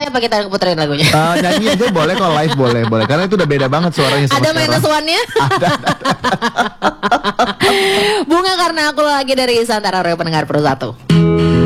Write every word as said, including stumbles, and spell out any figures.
apa kita puterin lagunya? Uh, nyanyi aja boleh, kalau live boleh, boleh. Karena itu udah beda banget suaranya sama Ada minus one-nya? Ada. Bunga Karena Aku lagi dari Santara Roy pendengar Pro satu.